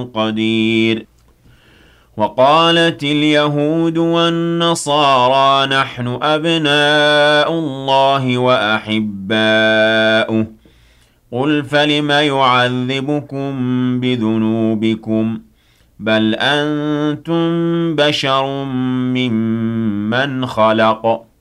قدير. وقالت اليهود والنصارى نحن أبناء الله وأحباؤه قل فلم يعذبكم بذنوبكم بل أنتم بشر ممن خلق